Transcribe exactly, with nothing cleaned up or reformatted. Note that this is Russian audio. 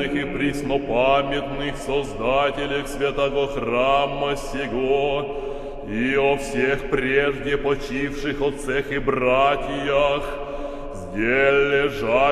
блаженных и преснопамятных создателях святого храма сего, и о всех прежде почивших отцах и братьях, здесь лежащих